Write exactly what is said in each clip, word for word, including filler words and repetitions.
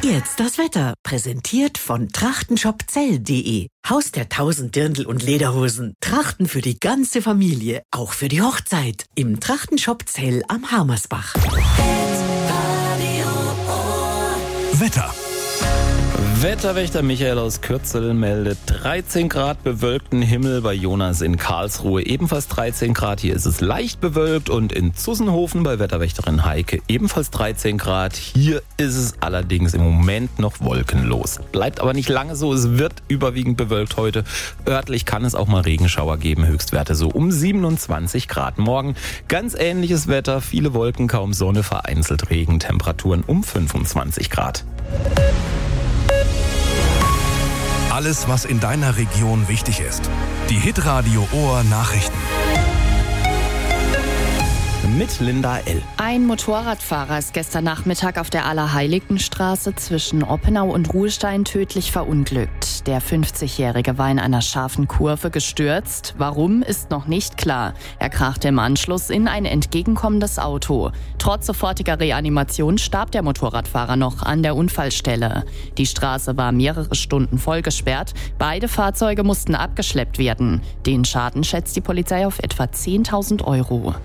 Jetzt das Wetter, präsentiert von trachtenshopzell punkt de. Haus der tausend Dirndl und Lederhosen. Trachten für die ganze Familie, auch für die Hochzeit. Im Trachtenshop Zell am Harmersbach. Wetter. Wetterwächter Michael aus Kürzel meldet dreizehn Grad bewölkten Himmel bei Jonas in Karlsruhe. Ebenfalls dreizehn Grad, hier ist es leicht bewölkt, und in Zussenhofen bei Wetterwächterin Heike ebenfalls dreizehn Grad. Hier ist es allerdings im Moment noch wolkenlos. Bleibt aber nicht lange so, es wird überwiegend bewölkt heute. Örtlich kann es auch mal Regenschauer geben, Höchstwerte so um siebenundzwanzig Grad. Morgen ganz ähnliches Wetter, viele Wolken, kaum Sonne, vereinzelt Regen, Temperaturen um fünfundzwanzig Grad. Alles, was in deiner Region wichtig ist. Die Hitradio Ohr Nachrichten. Mit Linda L. Ein Motorradfahrer ist gestern Nachmittag auf der Allerheiligenstraße zwischen Oppenau und Ruhestein tödlich verunglückt. Der fünfzigjährige war in einer scharfen Kurve gestürzt. Warum, ist noch nicht klar. Er krachte im Anschluss in ein entgegenkommendes Auto. Trotz sofortiger Reanimation starb der Motorradfahrer noch an der Unfallstelle. Die Straße war mehrere Stunden vollgesperrt. Beide Fahrzeuge mussten abgeschleppt werden. Den Schaden schätzt die Polizei auf etwa zehntausend Euro.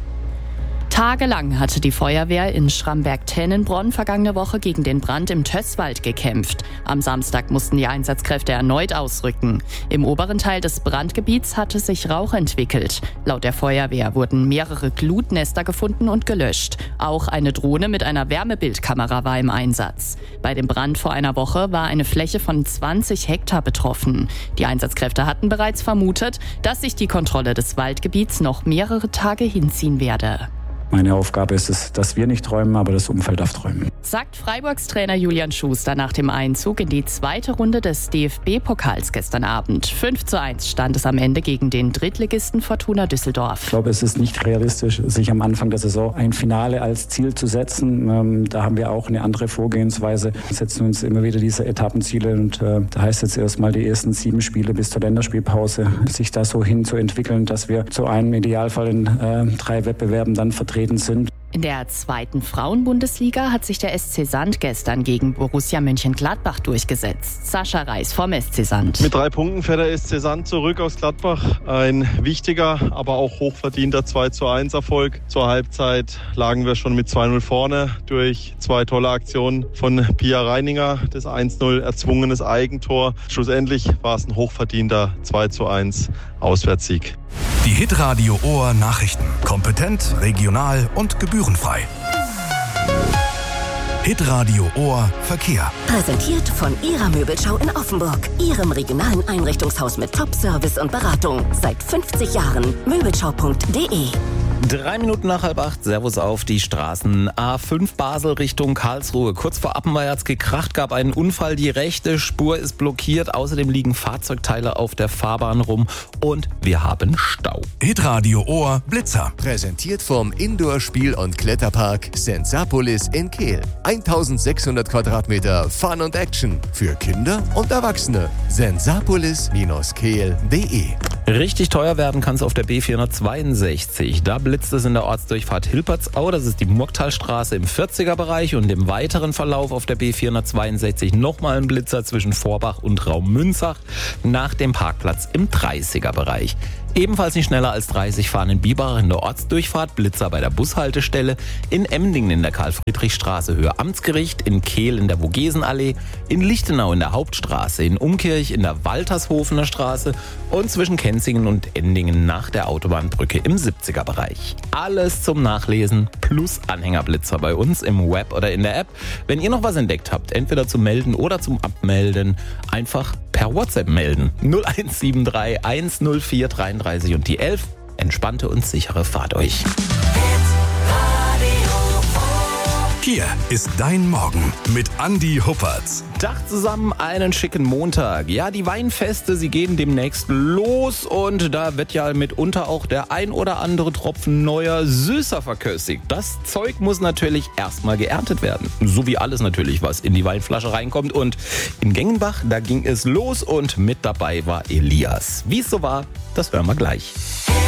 Tagelang hatte die Feuerwehr in Schramberg-Tennenbronn vergangene Woche gegen den Brand im Tösswald gekämpft. Am Samstag mussten die Einsatzkräfte erneut ausrücken. Im oberen Teil des Brandgebiets hatte sich Rauch entwickelt. Laut der Feuerwehr wurden mehrere Glutnester gefunden und gelöscht. Auch eine Drohne mit einer Wärmebildkamera war im Einsatz. Bei dem Brand vor einer Woche war eine Fläche von zwanzig Hektar betroffen. Die Einsatzkräfte hatten bereits vermutet, dass sich die Kontrolle des Waldgebiets noch mehrere Tage hinziehen werde. Meine Aufgabe ist es, dass wir nicht träumen, aber das Umfeld darf träumen. Sagt Freiburgs Trainer Julian Schuster nach dem Einzug in die zweite Runde des D F B-Pokals gestern Abend. fünf zu eins stand es am Ende gegen den Drittligisten Fortuna Düsseldorf. Ich glaube, es ist nicht realistisch, sich am Anfang der Saison ein Finale als Ziel zu setzen. Ähm, da haben wir auch eine andere Vorgehensweise. Wir setzen uns immer wieder diese Etappenziele, und äh, da heißt jetzt erstmal die ersten sieben Spiele bis zur Länderspielpause, sich da so hin zu entwickeln, dass wir zu einem Idealfall in äh, drei Wettbewerben dann vertreten sind. In der zweiten Frauenbundesliga hat sich der S C Sand gestern gegen Borussia Mönchengladbach durchgesetzt. Sascha Reis vom S C Sand. Mit drei Punkten fährt der S C Sand zurück aus Gladbach. Ein wichtiger, aber auch hochverdienter zwei zu eins Erfolg. Zur Halbzeit lagen wir schon mit zwei null vorne durch zwei tolle Aktionen von Pia Reininger. Das eins null erzwungenes Eigentor. Schlussendlich war es ein hochverdienter zwei zu eins Auswärtssieg. Die Hitradio Ohr Nachrichten. Kompetent, regional und gebührenfrei. Hitradio Ohr Verkehr. Präsentiert von Ihrer Möbelschau in Offenburg. Ihrem regionalen Einrichtungshaus mit Top-Service und Beratung. Seit fünfzig Jahren. Möbelschau punkt de. Drei Minuten nach halb acht, Servus auf die Straßen. A fünf Basel Richtung Karlsruhe. Kurz vor Appenweier hat's gekracht, gab einen Unfall. Die rechte Spur ist blockiert. Außerdem liegen Fahrzeugteile auf der Fahrbahn rum und wir haben Stau. Hitradio Ohr Blitzer. Präsentiert vom Indoor-Spiel- und Kletterpark Sensapolis in Kehl. eintausendsechshundert Quadratmeter Fun und Action für Kinder und Erwachsene. sensapolis Kehl punkt de. Richtig teuer werden kann es auf der B vierhundertzweiundsechzig. Da blitzt es in der Ortsdurchfahrt Hilpertsau. Das ist die Murgtalstraße im vierziger Bereich. Und im weiteren Verlauf auf der B vierhundertzweiundsechzig nochmal ein Blitzer zwischen Vorbach und Raum-Münzach nach dem Parkplatz im dreißiger Bereich. Ebenfalls nicht schneller als dreißig fahren in Biberach in der Ortsdurchfahrt, Blitzer bei der Bushaltestelle, in Emdingen in der Karl-Friedrich-Straße Höhe Amtsgericht, in Kehl in der Vogesenallee, in Lichtenau in der Hauptstraße, in Umkirch in der Waltershofener Straße und zwischen Kenzingen und Endingen nach der Autobahnbrücke im siebziger Bereich. Alles zum Nachlesen plus Anhängerblitzer bei uns im Web oder in der App. Wenn ihr noch was entdeckt habt, entweder zum Melden oder zum Abmelden, einfach per WhatsApp melden. null eins sieben drei eins null vier dreiunddreißig und die elf. Entspannte und sichere Fahrt euch. Hier ist dein Morgen mit Andi Huppertz. Tag zusammen, einen schicken Montag. Ja, die Weinfeste, sie gehen demnächst los und da wird ja mitunter auch der ein oder andere Tropfen neuer Süßer verköstigt. Das Zeug muss natürlich erstmal geerntet werden. So wie alles natürlich, was in die Weinflasche reinkommt. Und in Gengenbach, da ging es los und mit dabei war Elias. Wie es so war, das hören wir gleich.